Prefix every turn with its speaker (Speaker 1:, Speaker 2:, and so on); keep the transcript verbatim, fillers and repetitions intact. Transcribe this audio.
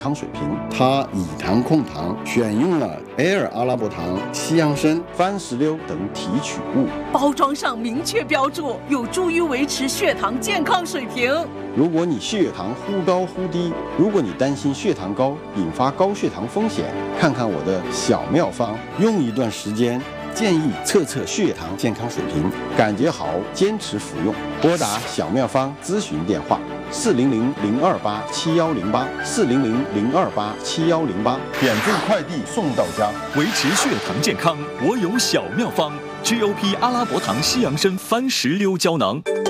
Speaker 1: 康水平，它以糖控糖，选用了 Air 阿拉伯糖、西洋参、番石榴等提取物，
Speaker 2: 包装上明确标注，有助于维持血糖健康水平。
Speaker 1: 如果你血糖忽高忽低，如果你担心血糖高引发高血糖风险，看看我的小妙方，用一段时间，建议测测血糖健康水平，感觉好坚持服用。拨打小妙方咨询电话。四零零零二八七幺零八，四零零零二八七幺零八，免费快递送到家。
Speaker 3: 维持血糖健康，我有小妙方 ：G O P 阿拉伯糖西洋参番石榴胶囊。